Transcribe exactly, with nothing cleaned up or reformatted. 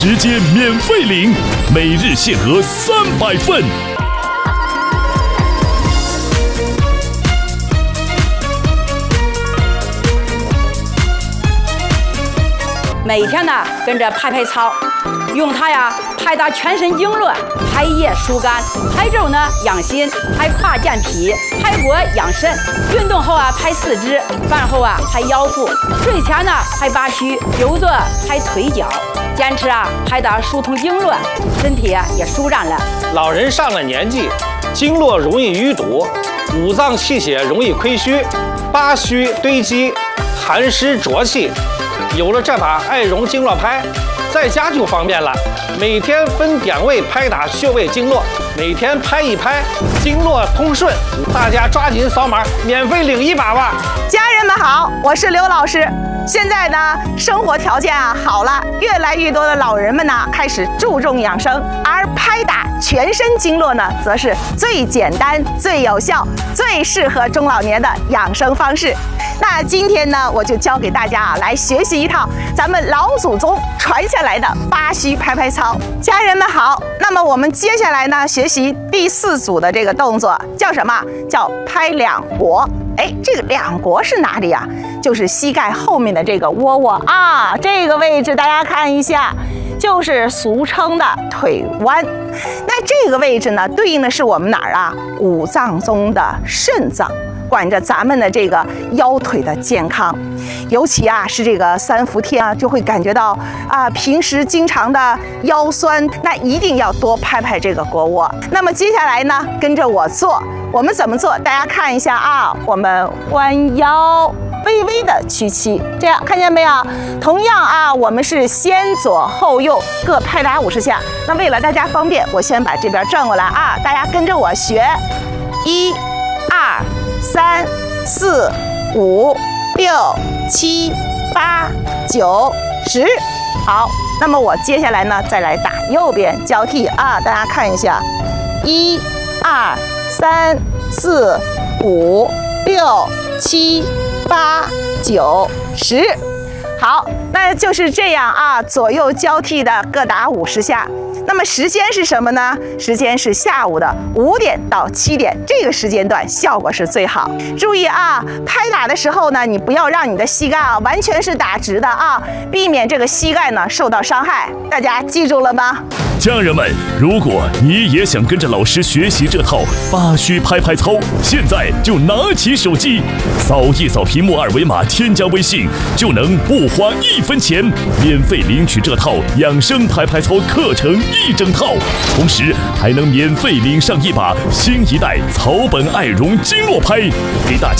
直接免费领，每日限额三百份。 每天呢跟着拍拍操，用它呀拍打全身经络，排液疏肝，拍肘呢养心，拍胯健脾，拍脖养肾。运动后啊拍四肢，饭后啊拍腰腹，睡前呢拍八虚，久坐拍腿脚。坚持啊拍打疏通经络，身体啊也舒展了。 老人上了年纪，经络容易淤堵，五脏气血容易亏虚，八虚堆积，寒湿浊气。有了这把艾绒经络拍，在家就方便了。每天分点位拍打穴位经络，每天拍一拍，经络通顺。大家抓紧扫码，免费领一把吧！ 家人们好，我是刘老师。现在呢，生活条件啊好了，越来越多的老人们呢开始注重养生，而拍打全身经络呢，则是最简单、最有效、最适合中老年的养生方式。那今天呢，我就教给大家啊来学习一套咱们老祖宗传下来的八虚拍拍操。家人们好，那么我们接下来呢，学习第四组的这个动作，叫什么？叫拍两国。哎，这个两国是哪里呀？就是膝盖后面的这个窝窝啊，这个位置大家看一下，就是俗称的腿弯。那这个位置呢，对应的是我们哪儿啊？五脏中的肾脏，管着咱们的这个腰腿的健康。尤其啊是这个三伏天啊，就会感觉到啊平时经常的腰酸，那一定要多拍拍这个腘窝。那么接下来呢，跟着我做，我们怎么做？大家看一下啊，我们弯腰，微微的屈膝，这样看见没有？同样啊，我们是先左后右各拍打五十下。那为了大家方便，我先把这边转过来啊，大家跟着我学，一、二、三、四、五、六、七、八、九、十。好，那么我接下来呢，再来打右边交替啊，大家看一下，一、二、三、四、五、六、七、八、九、十。好，那就是这样啊，左右交替的各打五十下。那么时间是什么呢？时间是下午的五点到七点，这个时间段效果是最好。注意啊，拍打的时候呢，你不要让你的膝盖啊完全是打直的啊，避免这个膝盖呢受到伤害。大家记住了吗？ 家人们，如果你也想跟着老师学习这套八虚拍拍操，现在就拿起手机，扫一扫屏幕二维码，添加微信，就能不花一分钱，免费领取这套养生拍拍操课程一整套，同时还能免费领上一把新一代草本艾绒经络拍，给大家